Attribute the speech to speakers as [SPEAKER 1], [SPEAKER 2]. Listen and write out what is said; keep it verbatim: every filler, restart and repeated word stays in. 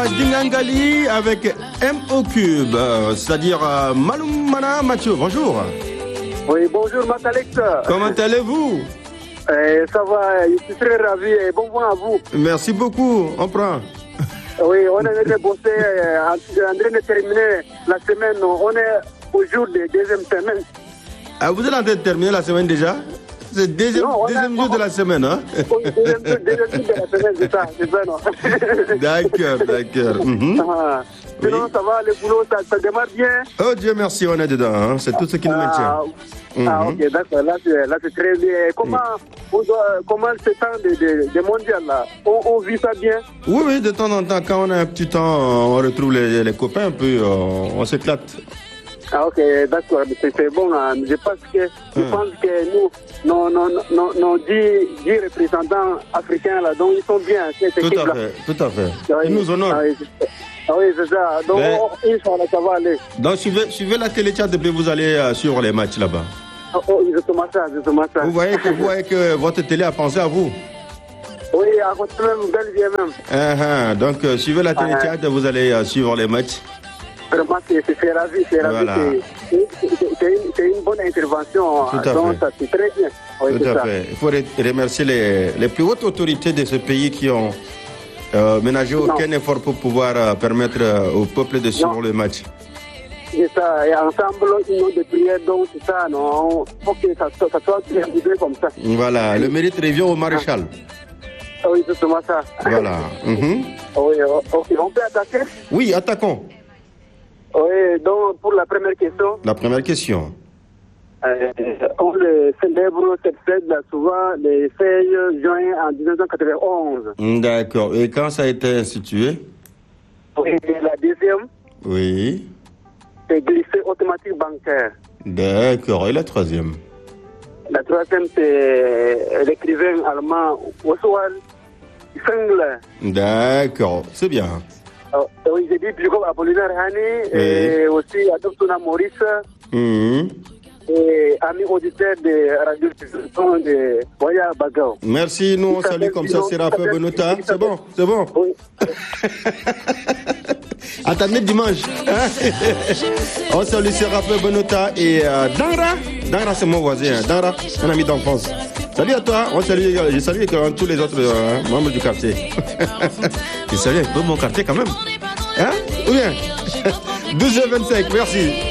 [SPEAKER 1] Dingangali avec M au cube, c'est-à-dire euh, Maloum Mana Mathieu. Bonjour.
[SPEAKER 2] Oui, bonjour Matalex.
[SPEAKER 1] Comment allez-vous?
[SPEAKER 2] Eh, ça va, je suis très ravi et bon vent à vous.
[SPEAKER 1] Merci beaucoup, on prend.
[SPEAKER 2] Oui, on est en train de bosser, en train de terminer la semaine. On est au jour de deuxième semaine.
[SPEAKER 1] Ah, vous êtes en train de terminer la semaine déjà? C'est le deuxième,
[SPEAKER 2] non,
[SPEAKER 1] deuxième jour de la semaine, hein?
[SPEAKER 2] Oui, deuxième, deuxième jour de la semaine, c'est ça, c'est ça, non?
[SPEAKER 1] D'accord, d'accord. Mm-hmm.
[SPEAKER 2] Ah, sinon, oui. Ça va, le boulot, ça, ça démarre bien?
[SPEAKER 1] Oh Dieu merci, on est dedans, hein? C'est tout ce qui nous maintient.
[SPEAKER 2] Ah,
[SPEAKER 1] mm-hmm.
[SPEAKER 2] ah ok, d'accord, là, là c'est très bien. Comment, mm. on doit, comment ce temps de, de, de mondial, là, on, on vit ça bien?
[SPEAKER 1] Oui, oui, de temps en temps, quand on a un petit temps, on retrouve les, les copains un peu, on, on s'éclate.
[SPEAKER 2] Ah ok, d'accord, c'est bon. Hein. Je pense que, je
[SPEAKER 1] hum.
[SPEAKER 2] pense que nous, nos, nos, nos, nos dix, dix représentants africains là, donc ils sont bien. Cette
[SPEAKER 1] tout
[SPEAKER 2] équipe,
[SPEAKER 1] à
[SPEAKER 2] là.
[SPEAKER 1] fait, tout à fait.
[SPEAKER 2] Ah,
[SPEAKER 1] Ils nous honorent.
[SPEAKER 2] Ah, oui, ah, oui c'est ça. Donc,
[SPEAKER 1] Mais...
[SPEAKER 2] on, ça va aller.
[SPEAKER 1] Donc suivez, suivez la télé-chat et puis vous allez euh, suivre les matchs là-bas.
[SPEAKER 2] Oh, oh, exactement ça, exactement ça.
[SPEAKER 1] Vous voyez que, vous voyez que votre télé a pensé à vous.
[SPEAKER 2] Oui, à votre même, belle vie même.
[SPEAKER 1] Uh-huh. Donc euh, suivez la télé-chat et vous allez euh, suivre les matchs.
[SPEAKER 2] Vraiment, c'est ravi, c'est ravi. Voilà. C'est une, une bonne intervention.
[SPEAKER 1] Tout à
[SPEAKER 2] donc,
[SPEAKER 1] fait.
[SPEAKER 2] Ça, c'est très bien. Oui,
[SPEAKER 1] Tout à
[SPEAKER 2] ça.
[SPEAKER 1] fait. Il faut remercier les, les plus hautes autorités de ce pays qui ont euh, ménagé aucun non. effort pour pouvoir euh, permettre euh, au peuple de suivre non. le match.
[SPEAKER 2] C'est ça. Et ensemble, une autre de prière, donc c'est ça. Non, faut que ça, ça soit bien comme ça.
[SPEAKER 1] Voilà. Le mérite revient au maréchal.
[SPEAKER 2] Ah, oui, c'est vraiment ça.
[SPEAKER 1] Voilà. Mm-hmm.
[SPEAKER 2] Oui, ok. On peut attaquer?
[SPEAKER 1] Oui, attaquons.
[SPEAKER 2] Oui, donc pour la première question.
[SPEAKER 1] La première question.
[SPEAKER 2] Euh, on le célèbre cette fête-là souvent le seize juin en dix-neuf cent quatre-vingt-onze.
[SPEAKER 1] D'accord. Et quand ça a été institué?
[SPEAKER 2] Oui, la deuxième.
[SPEAKER 1] Oui.
[SPEAKER 2] C'est glissé automatique bancaire.
[SPEAKER 1] D'accord. Et la troisième?
[SPEAKER 2] La troisième, c'est l'écrivain allemand Oswald Spengler.
[SPEAKER 1] D'accord. C'est bien.
[SPEAKER 2] Euh, oui, j'ai dit Jacob Apollinaire Hani oui. Et aussi Adoptona Maurice.
[SPEAKER 1] Mmh.
[SPEAKER 2] Et amis auditeurs de Radio de Boya Bagao.
[SPEAKER 1] Merci, nous on salue comme ça Séraphin Benota. C'est bon, c'est bon. Oui. Attendez dimanche. On salue Séraphin Benota et euh, Danra. Danra c'est mon voisin, Danra, un ami d'enfance. Salut à toi, on salue, je salue tous les autres euh, membres du quartier. Je salue un peu mon quartier quand même. Hein? Ou bien douze heures vingt-cinq, merci.